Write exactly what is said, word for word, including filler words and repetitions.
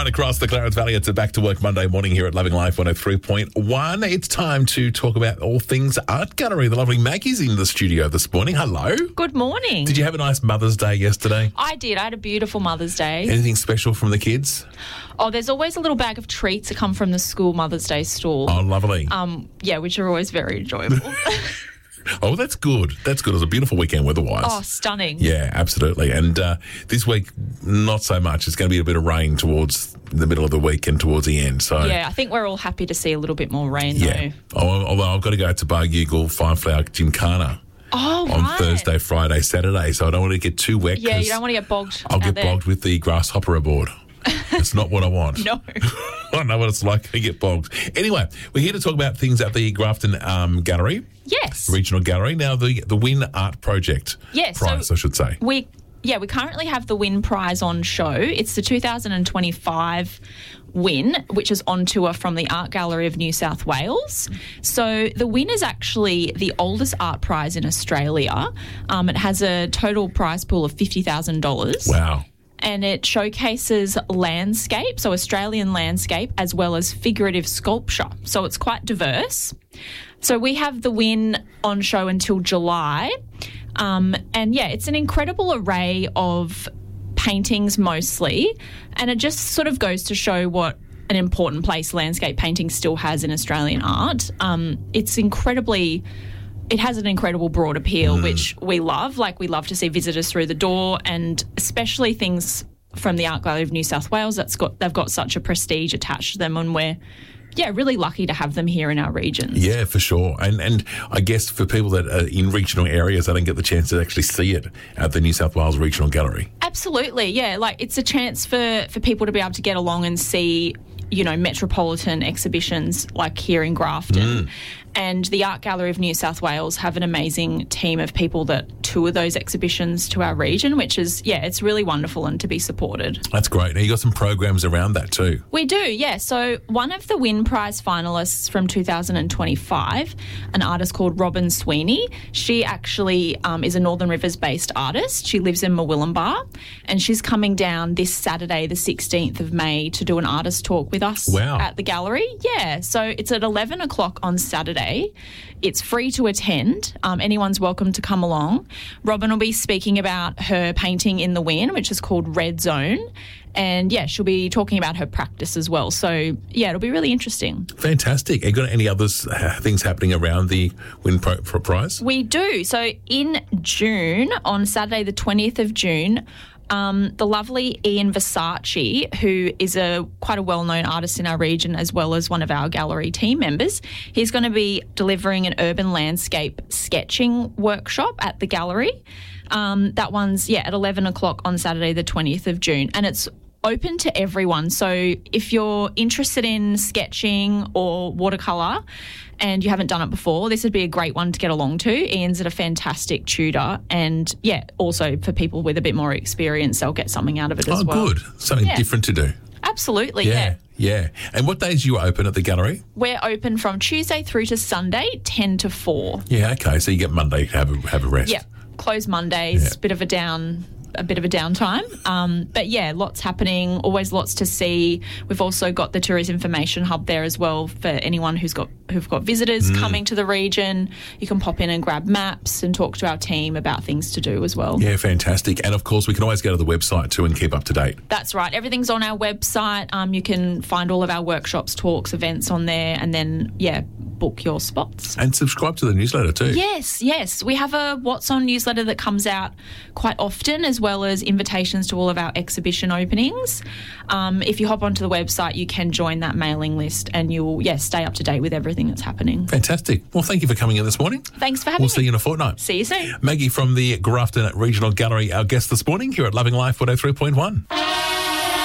Right across the Clarence Valley, it's a Back to Work Monday morning here at Loving Life one oh three point one. It's time to talk about all things art gallery. The lovely Maggie's in the studio this morning. Hello. Good morning. Did you have a nice Mother's Day yesterday? I did. I had a beautiful Mother's Day. Anything special from the kids? Oh, there's always a little bag of treats that come from the school Mother's Day stall. Oh, lovely. Um, yeah, which are always very enjoyable. Oh, that's good. That's good. It was a beautiful weekend weather-wise. Oh, stunning. Yeah, absolutely. And uh, this week, not so much. It's going to be a bit of rain towards the middle of the week and towards the end. So yeah, I think we're all happy to see a little bit more rain, yeah. though. Oh, although I've got to go to Bargugal Fine Flower Gymkhana Oh, on right. Thursday, Friday, Saturday. So I don't want to get too wet. Yeah, you don't want to get bogged I'll out get there. bogged with the grasshopper aboard. It's not what I want. No. I know what it's like to get bogged. Anyway, we're here to talk about things at the Grafton um, Gallery. Yes. Regional Gallery. Now, the the Win Art Project Yes, prize, so I should say. We yeah, we currently have the Win Prize on show. It's the two thousand twenty-five Win, which is on tour from the Art Gallery of New South Wales. So the Win is actually the oldest art prize in Australia. Um, it has a total prize pool of fifty thousand dollars. Wow. And it showcases landscape, so Australian landscape, as well as figurative sculpture. So it's quite diverse. So we have the Win on show until July. Um, and, yeah, it's an incredible array of paintings mostly. And it just sort of goes to show what an important place landscape painting still has in Australian art. Um, it's incredibly... It has an incredible broad appeal, mm. which we love. Like, we love to see visitors through the door, and especially things from the Art Gallery of New South Wales. That's got they've got such a prestige attached to them, and we're yeah really lucky to have them here in our region. Yeah, for sure. And and I guess for people that are in regional areas, they don't get the chance to actually see it at the New South Wales Regional Gallery. Absolutely, yeah. Like, it's a chance for for people to be able to get along and see, you know, metropolitan exhibitions like here in Grafton. Mm. And the Art Gallery of New South Wales have an amazing team of people that tour those exhibitions to our region, which is, yeah, it's really wonderful and to be supported. That's great. Now, you got some programs around that too. We do, yeah. So one of the Win Prize finalists from two thousand twenty-five, an artist called Robin Sweeney, she actually um, is a Northern Rivers-based artist. She lives in Murwillumbah, and she's coming down this Saturday, the sixteenth of May, to do an artist talk with us wow. at the gallery. Yeah, so it's at eleven o'clock on Saturday. It's free to attend. Um, anyone's welcome to come along. Robin will be speaking about her painting in the Win, which is called Red Zone. And, yeah, she'll be talking about her practice as well. So, yeah, it'll be really interesting. Fantastic. Have you got any other uh, things happening around the Win Pro- Pro- Prize? We do. So in June, on Saturday the twentieth of June, Um, the lovely Ian Versace, who is a quite a well-known artist in our region as well as one of our gallery team members, he's going to be delivering an urban landscape sketching workshop at the gallery. Um, that one's, yeah, at eleven o'clock on Saturday the twentieth of June, and it's open to everyone. So if you're interested in sketching or watercolour and you haven't done it before, this would be a great one to get along to. Ian's a fantastic tutor, and, yeah, also for people with a bit more experience, they'll get something out of it as oh, well. Oh, good. Something yeah. different to do. Absolutely, yeah. yeah. Yeah. And what days are you open at the gallery? We're open from Tuesday through to Sunday, ten to four. Yeah, okay. So you get Monday to have a, have a rest. Yeah. Close Mondays, Yeah. bit of a down... a bit of a downtime. Um, but, yeah, lots happening, always lots to see. We've also got the Tourist Information Hub there as well for anyone who's got who've got visitors mm. coming to the region. You can pop in and grab maps and talk to our team about things to do as well. Yeah, fantastic. And, of course, we can always go to the website too and keep up to date. That's right. Everything's on our website. Um, you can find all of our workshops, talks, events on there, and then, yeah, book your spots. And subscribe to the newsletter too. Yes, yes. We have a What's On newsletter that comes out quite often, as well as invitations to all of our exhibition openings. Um, if you hop onto the website, you can join that mailing list and you'll, yeah, stay up to date with everything that's happening. Fantastic. Well, thank you for coming in this morning. Thanks for having we'll me. We'll see you in a fortnight. See you soon. Maggie from the Grafton Regional Gallery, our guest this morning here at Loving Life one oh three point one.